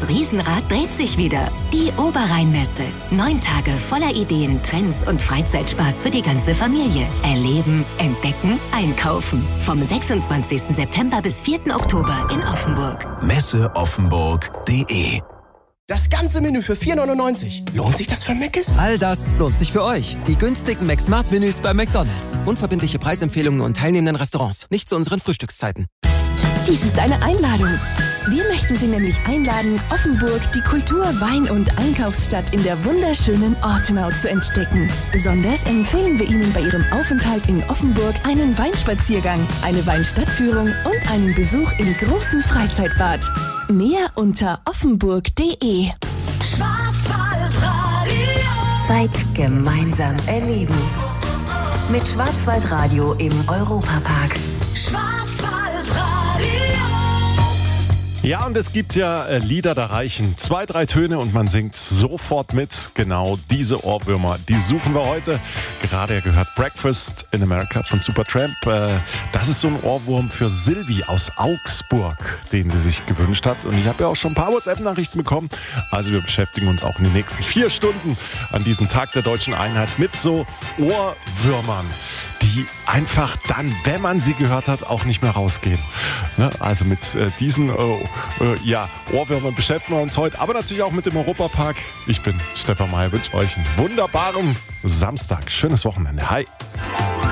Das Riesenrad dreht sich wieder. Die Oberrheinmesse. 9 Tage voller Ideen, Trends und Freizeitspaß für die ganze Familie. Erleben, entdecken, einkaufen. Vom 26. September bis 4. Oktober in Offenburg. Messeoffenburg.de. Das ganze Menü für 4,99. Lohnt sich das für Mc's? All das lohnt sich für euch. Die günstigen McSmart-Menüs bei McDonald's. Unverbindliche Preisempfehlungen und teilnehmenden Restaurants. Nicht zu unseren Frühstückszeiten. Dies ist eine Einladung. Wir möchten Sie nämlich einladen, Offenburg, die Kultur-, Wein- und Einkaufsstadt in der wunderschönen Ortenau zu entdecken. Besonders empfehlen wir Ihnen bei Ihrem Aufenthalt in Offenburg einen Weinspaziergang, eine Weinstadtführung und einen Besuch im großen Freizeitbad. Mehr unter offenburg.de. Schwarzwaldradio. Zeit gemeinsam erleben. Mit Schwarzwaldradio im Europapark. Ja, und es gibt ja Lieder, da reichen 2, 3 Töne und man singt sofort mit. Genau diese Ohrwürmer, die suchen wir heute. Gerade gehört Breakfast in America von Supertramp. Das ist so ein Ohrwurm für Silvi aus Augsburg, den sie sich gewünscht hat. Und ich habe ja auch schon ein paar WhatsApp-Nachrichten bekommen. Also wir beschäftigen uns auch in den nächsten 4 Stunden an diesem Tag der Deutschen Einheit mit so Ohrwürmern, die einfach dann, wenn man sie gehört hat, auch nicht mehr rausgehen. Ne? Also mit diesen Ohrwürmern beschäftigen wir uns heute, aber natürlich auch mit dem Europapark. Ich bin Stefan Meyer, wünsche euch einen wunderbaren Samstag. Schönes Wochenende. Hi.